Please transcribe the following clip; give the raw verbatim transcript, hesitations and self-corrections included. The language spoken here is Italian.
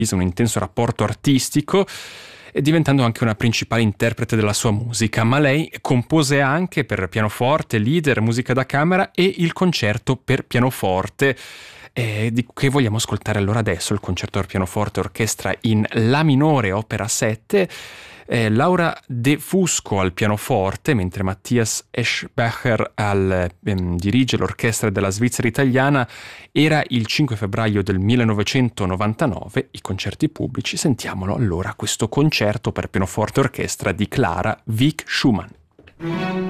un intenso rapporto artistico, e diventando anche una principale interprete della sua musica. Ma lei compose anche per pianoforte, lieder, musica da camera e il concerto per pianoforte, eh, di, che vogliamo ascoltare allora adesso, il concerto per pianoforte e orchestra in La minore, opera sette. Eh, Laura De Fusco al pianoforte, mentre Matthias Eschbacher al, ehm, dirige l'orchestra della Svizzera italiana. Era il cinque febbraio del millenovecentonovantanove, i concerti pubblici. Sentiamolo allora, questo concerto per pianoforte e orchestra di Clara Wieck Schumann.